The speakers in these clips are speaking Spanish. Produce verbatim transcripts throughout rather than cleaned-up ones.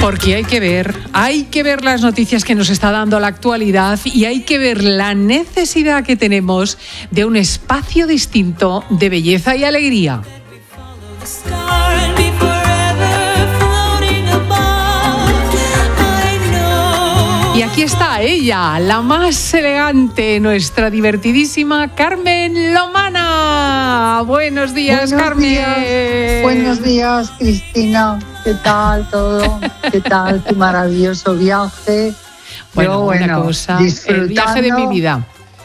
Porque hay que ver, hay que ver las noticias que nos está dando la actualidad y hay que ver la necesidad que tenemos de un espacio distinto de belleza y alegría. Y aquí está ella, la más elegante, nuestra divertidísima Carmen Lomana. Buenos días, Buenos Carmen. Días. Buenos días, Cristina. ¿Qué tal todo? ¿Qué tal tu maravilloso viaje? Bueno, Yo, bueno una cosa, el viaje de mi vida.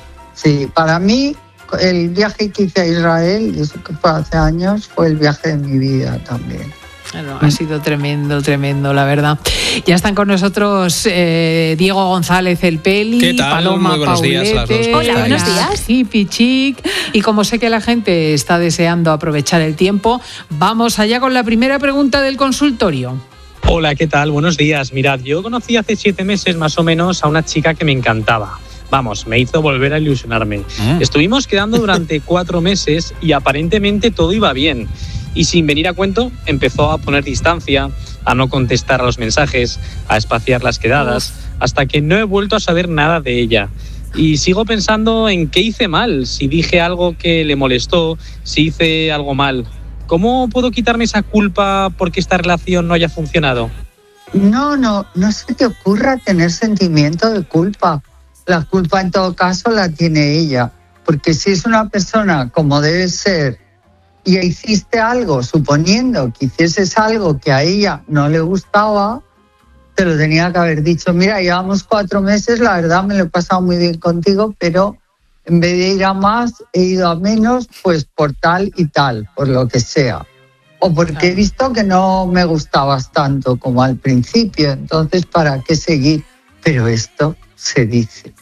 Sí, para mí el viaje que hice a Israel, y eso que fue hace años, fue el viaje de mi vida también. Bueno, ha sido tremendo, tremendo, la verdad. Ya están con nosotros eh, Diego González, el Peli, ¿Qué tal? Paloma Muy buenos Paulete, días a las dos. Hola, buenos días. Hippie Chic. Y como sé que la gente está deseando aprovechar el tiempo, vamos allá con la primera pregunta del consultorio. Hola, ¿qué tal? Buenos días. Mirad, yo conocí hace siete meses más o menos a una chica que me encantaba. Vamos, me hizo volver a ilusionarme. Mm. Estuvimos quedando durante cuatro meses y aparentemente todo iba bien. Y sin venir a cuento, empezó a poner distancia, a no contestar a los mensajes, a espaciar las quedadas, hasta que no he vuelto a saber nada de ella. Y sigo pensando en qué hice mal, si dije algo que le molestó, si hice algo mal. ¿Cómo puedo quitarme esa culpa porque esta relación no haya funcionado? No, no, no se te ocurra tener sentimiento de culpa. La culpa en todo caso la tiene ella, porque si es una persona como debe ser, y hiciste algo, suponiendo que hicieses algo que a ella no le gustaba, te lo tenía que haber dicho. Mira, llevamos cuatro meses, la verdad me lo he pasado muy bien contigo, pero en vez de ir a más, he ido a menos, pues por tal y tal, por lo que sea. O porque he visto que no me gustabas tanto como al principio, entonces ¿para qué seguir? Pero esto se dice.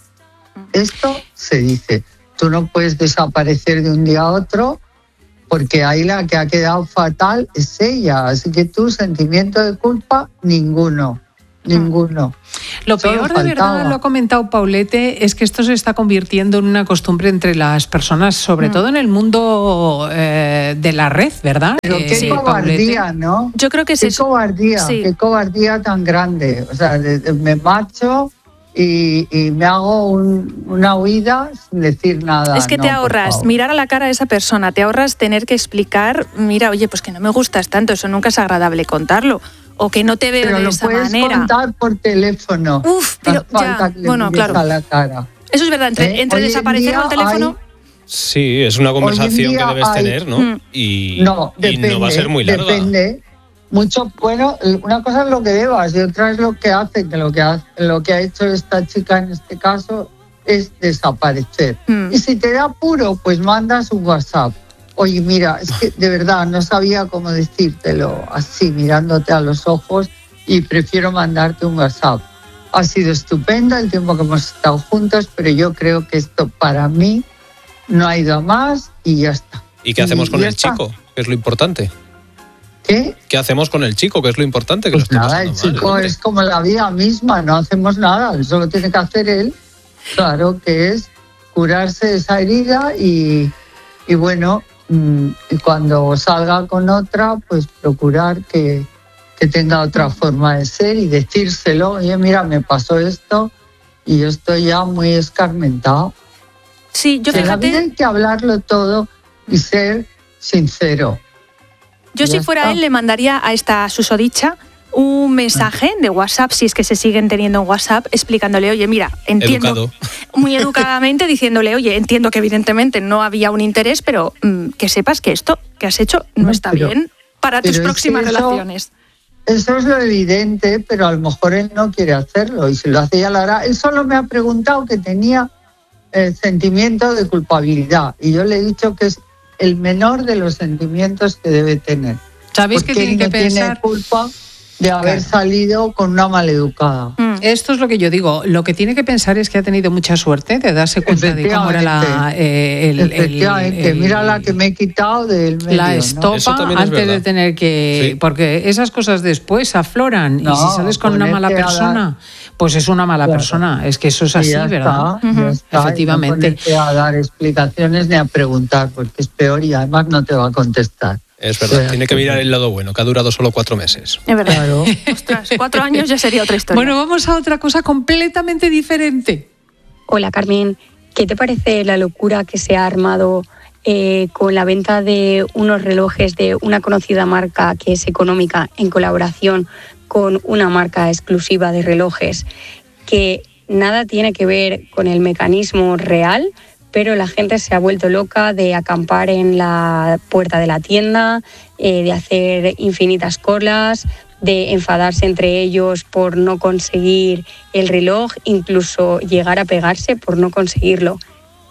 Esto se dice. Tú no puedes desaparecer de un día a otro, porque ahí la que ha quedado fatal es ella. Así que tu sentimiento de culpa, ninguno, ninguno. Lo peor, de verdad, lo ha comentado Paulete, es que esto se está convirtiendo en una costumbre entre las personas, sobre mm. todo en el mundo eh, de la red, ¿verdad? Pero eh, qué sí, cobardía, Paulete. ¿no? Yo creo que es qué eso. Cobardía, sí. Qué cobardía tan grande. O sea, de, de, me marcho... Y, y me hago un, una huida sin decir nada. Es que no, te ahorras mirar a la cara a esa persona, te ahorras tener que explicar, mira, oye, pues que no me gustas tanto, eso nunca es agradable contarlo, o que no te veo pero de lo esa puedes manera. Contar por teléfono. Uf, pero no falta ya, que le bueno, claro. A la cara. Eso es verdad, entre, ¿Eh? entre desaparecer al teléfono... Hay... Sí, es una conversación que debes hay... tener, ¿no? Mm. Y, no, depende, y no va a ser muy larga. Depende. Mucho, bueno, una cosa es lo que debas y otra es lo que hace, que lo que ha, lo que ha hecho esta chica en este caso es desaparecer. Mm. Y si te da apuro, pues mandas un WhatsApp. Oye, mira, es que de verdad no sabía cómo decírtelo así, mirándote a los ojos, y prefiero mandarte un WhatsApp. Ha sido estupendo el tiempo que hemos estado juntos, pero yo creo que esto para mí no ha ido a más y ya está. ¿Y qué hacemos y con el está. chico? Que es lo importante. ¿Qué? ¿Qué hacemos con el chico? Que es lo importante. Que pues lo nada, el chico mal, es como la vida misma, no hacemos nada, eso lo tiene que hacer él. Claro que es curarse esa herida y, y bueno, y cuando salga con otra, pues procurar que, que tenga otra forma de ser y decírselo. Oye, mira, me pasó esto y yo estoy ya muy escarmentado. Sí, yo fíjate... En la vida hay que hablarlo todo y ser sincero. Yo si fuera está. él le mandaría a esta susodicha un mensaje de WhatsApp, si es que se siguen teniendo en WhatsApp, explicándole, oye, mira, entiendo, Educado. muy educadamente, diciéndole, oye, entiendo que evidentemente no había un interés, pero mmm, que sepas que esto que has hecho no, no está pero, bien para tus próximas es eso, relaciones. Eso es lo evidente, pero a lo mejor él no quiere hacerlo y si lo hace ya lo hará. Él solo me ha preguntado que tenía el sentimiento de culpabilidad y yo le he dicho que es el menor de los sentimientos que debe tener. ¿Sabéis que tiene que no pensar? Tiene culpa de haber claro. salido con una maleducada. Mm. Esto es lo que yo digo. Lo que tiene que pensar es que ha tenido mucha suerte de darse cuenta de cómo era la... Eh, el, Efectivamente. El, el, Mira la que me he quitado del medio. La estopa, ¿no? Antes de tener que... Sí. Porque esas cosas después afloran. No, y si sales con una mala persona, dar... pues es una mala claro. persona. Es que eso es así, ¿verdad? Está, uh-huh. está, Efectivamente. No a dar explicaciones ni a preguntar, porque es peor y además no te va a contestar. Es verdad, tiene que mirar el lado bueno, que ha durado solo cuatro meses. Es verdad. Claro. Ostras, cuatro años ya sería otra historia. Bueno, vamos a otra cosa completamente diferente. Hola Carmen, ¿qué te parece la locura que se ha armado eh, con la venta de unos relojes de una conocida marca que es económica en colaboración con una marca exclusiva de relojes que nada tiene que ver con el mecanismo real, pero la gente se ha vuelto loca de acampar en la puerta de la tienda, eh, de hacer infinitas colas, de enfadarse entre ellos por no conseguir el reloj, incluso llegar a pegarse por no conseguirlo.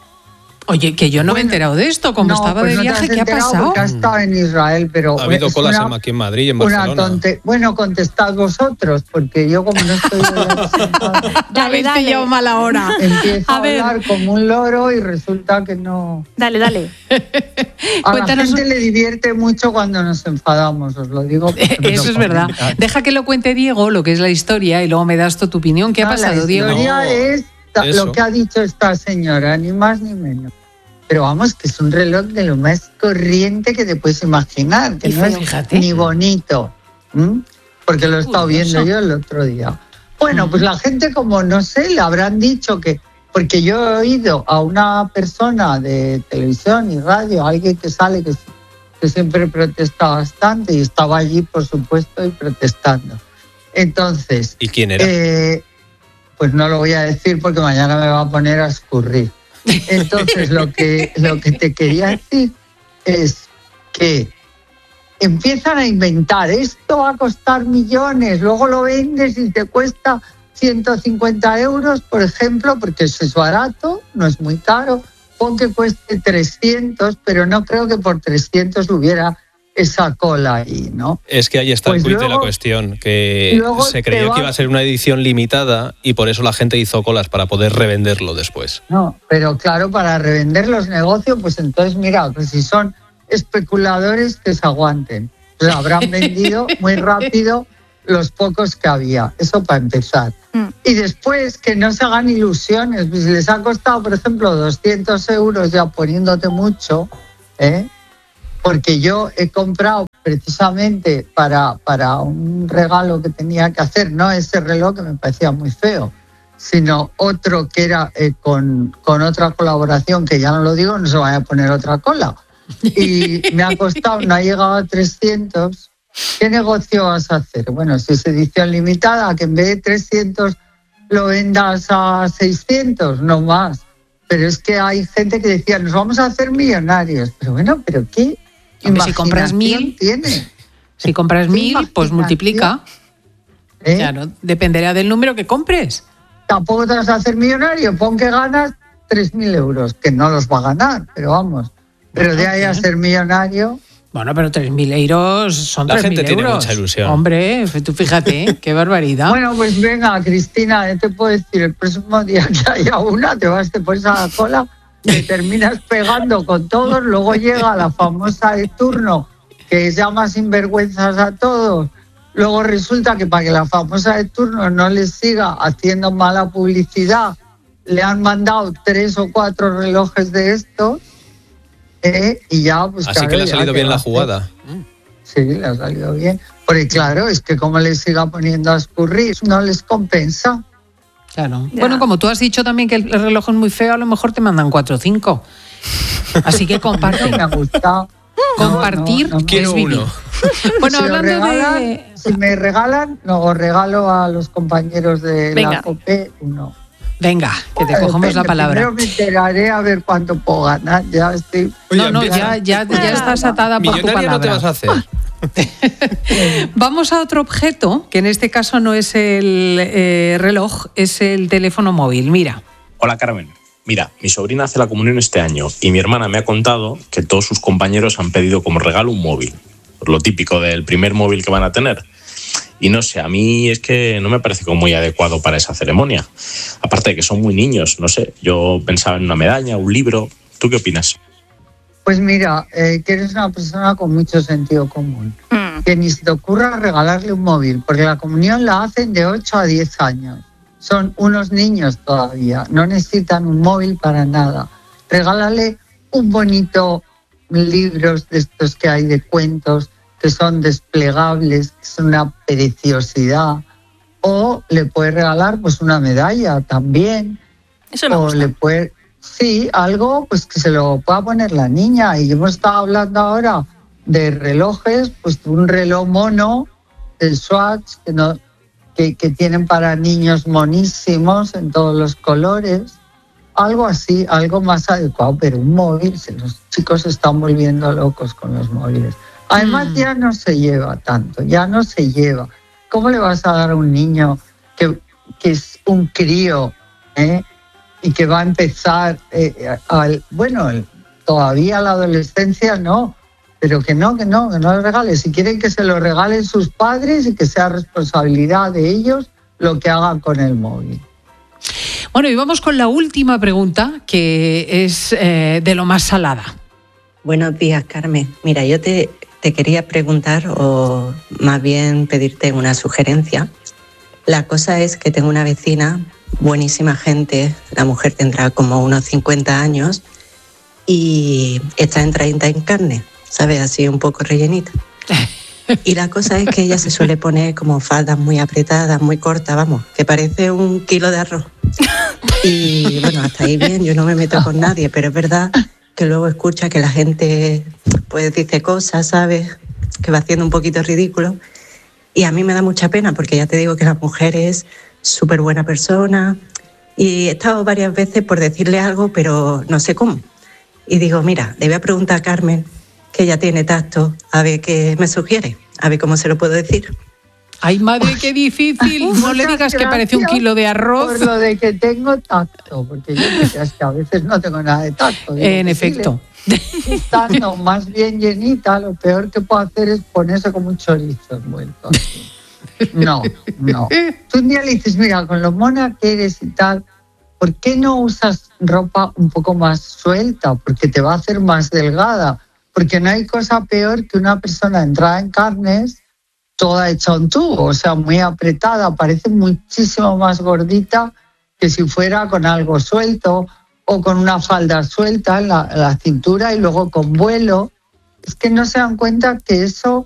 Oye, que yo no me he Bueno, enterado de esto, como no, estaba pues de no te viaje, has ¿qué ha enterado pasado? Porque ha estado en Israel, pero Ha habido es colas una, aquí en Madrid y en una Barcelona. tonte... Bueno, contestad vosotros, porque yo como no estoy... Ya habéis pillado mala hora. Empiezo A a, ver. hablar como un loro y resulta que no... Dale, dale. A la Cuéntanos gente un- le divierte mucho cuando nos enfadamos, os lo digo. porque me Eso lo es verdad. comentan. Deja que lo cuente Diego, lo que es la historia, y luego me das tú tu opinión. ¿Qué ha No, pasado, la Diego? historia No, es ta- eso. lo que ha dicho esta señora, ni más ni menos. Pero vamos, que es un reloj de lo más corriente que te puedes imaginar, que Y no es fíjate. ni bonito, ¿m? Porque lo he estado Curioso. viendo yo el otro día. Bueno, Mm. pues la gente, como no sé, le habrán dicho que, porque yo he oído a una persona de televisión y radio, alguien que sale que, que siempre protesta bastante, y estaba allí, por supuesto, y protestando. Entonces, ¿Y quién era? eh, pues no lo voy a decir porque mañana me va a poner a escurrir. Entonces, lo que, lo que te quería decir es que empiezan a inventar, esto va a costar millones, luego lo vendes y te cuesta ciento cincuenta euros, por ejemplo, porque eso es barato, no es muy caro, pon que cueste trescientos, pero no creo que por trescientos hubiera esa cola ahí, ¿no? Es que ahí está Pues el quid de la luego- cuestión, que luego se te creyó va- que iba a ser una edición limitada y por eso la gente hizo colas para poder revenderlo después. No, pero claro, para revender los negocios, pues entonces mira, pues si son especuladores que se aguanten. Pues habrán vendido muy rápido los pocos que había. Eso para empezar. Mm. Y después que no se hagan ilusiones. Pues si les ha costado, por ejemplo, doscientos euros ya poniéndote mucho, ¿eh? Porque yo he comprado precisamente para, para un regalo que tenía que hacer, no ese reloj que me parecía muy feo, sino otro que era eh, con, con otra colaboración, que ya no lo digo, no se vaya a poner otra cola. Y me ha costado, no ha llegado a trescientos. ¿Qué negocio vas a hacer? Bueno, si es edición limitada, que en vez de trescientos lo vendas a seiscientos, no más. Pero es que hay gente que decía, nos vamos a hacer millonarios. Pero bueno, ¿pero qué Hombre, si compras imaginación mil, tiene? Si compras ¿Qué mil, pues imaginación? multiplica. ¿Eh? Claro, dependerá del número que compres. Tampoco te vas a hacer millonario, pon que ganas tres mil euros, que no los va a ganar, pero vamos. Pero de ahí a ser millonario... Bueno, pero tres mil euros son La tres mil gente euros. tiene mucha ilusión. Hombre, tú fíjate, ¿eh? Qué barbaridad. Bueno, pues venga, Cristina, yo te puedo decir, el próximo día que haya una, te vas, te pones a la cola, te terminas pegando con todos, luego llega la famosa de turno, que llama sinvergüenzas a todos. Luego resulta que para que la famosa de turno no les siga haciendo mala publicidad, le han mandado tres o cuatro relojes de estos, ¿eh? Y ya, pues Así claro, que le ha ya, salido ¿qué bien va a la hacer? jugada. Sí, le ha salido bien. Porque claro, es que como les siga poniendo a escurrir, no les compensa. Claro. Ya. Bueno, como tú has dicho también que el reloj es muy feo, a lo mejor te mandan cuatro o cinco. Así que comparte. No me ha gustado. Compartir No, no, no, Quiero es vivir. uno. Bueno, Si lo hablando regalan, de... Si me regalan, no, os regalo a los compañeros de Venga. la COPE uno. Venga, que te Bueno, cogemos la depende, palabra. Primero me enteraré a ver cuánto puedo ganar. Ya estoy... No, no, ya, ya, ya estás atada por tu Millonaria no te palabra. vas a hacer. Vamos a otro objeto, que en este caso no es el eh, reloj, es el teléfono móvil. Mira. Hola Carmen, mira, mi sobrina hace la comunión este año y mi hermana me ha contado que todos sus compañeros han pedido como regalo un móvil, lo típico del primer móvil que van a tener. Y no sé, a mí es que no me parece como muy adecuado para esa ceremonia. Aparte de que son muy niños, no sé, yo pensaba en una medalla, un libro. ¿Tú qué opinas? Pues mira, eh, que eres una persona con mucho sentido común. Mm. Que ni se te ocurra regalarle un móvil, porque la comunión la hacen de ocho a diez años. Son unos niños todavía, no necesitan un móvil para nada. Regálale un bonito libros de estos que hay de cuentos que son desplegables, que son una preciosidad. O le puedes regalar pues una medalla también. Eso me o gusta. le puede, sí, algo pues que se lo pueda poner la niña. Y hemos estado hablando ahora de relojes, pues un reloj mono, el Swatch, que, no, que, que tienen para niños monísimos en todos los colores. Algo así, algo más adecuado, pero un móvil, los chicos se están volviendo locos con los móviles. Además mm. ya no se lleva tanto, ya no se lleva. ¿Cómo le vas a dar a un niño que, que es un crío eh, y que va a empezar, eh, al, bueno, todavía la adolescencia no, pero que no, que no, que no le regale? Si quieren que se lo regalen sus padres y que sea responsabilidad de ellos lo que hagan con el móvil. Bueno, y vamos con la última pregunta, que es eh, de lo más salada. Buenos días, Carmen. Mira, yo te... Te quería preguntar, o más bien pedirte una sugerencia. La cosa es que tengo una vecina, buenísima gente, la mujer tendrá como unos cincuenta años y está entradita en carne, ¿sabes? Así un poco rellenita. Y la cosa es que ella se suele poner como faldas muy apretadas, muy cortas, vamos, que parece un kilo de arroz. Y bueno, hasta ahí bien, yo no me meto con nadie, pero es verdad que luego escucha que la gente pues dice cosas, ¿sabes? Que va haciendo un poquito ridículo. Y a mí me da mucha pena porque ya te digo que la mujer es súper buena persona y he estado varias veces por decirle algo, pero no sé cómo. Y digo, mira, le voy a preguntar a Carmen, que ella tiene tacto, a ver qué me sugiere, a ver cómo se lo puedo decir. Ay, madre, qué difícil. Uf, no le digas que parece un kilo de arroz. Por lo de que tengo tacto, porque yo es que a veces no tengo nada de tacto. Digo, en efecto. Estando más bien llenita, lo peor que puedo hacer es ponerse como un chorizo envuelto. No, no. Tú un día le dices, mira, con lo mona que eres y tal, ¿por qué no usas ropa un poco más suelta? Porque te va a hacer más delgada. Porque no hay cosa peor que una persona entrada en carnes toda hecha un tubo, o sea, muy apretada, parece muchísimo más gordita que si fuera con algo suelto o con una falda suelta en la, en la cintura y luego con vuelo. Es que no se dan cuenta que eso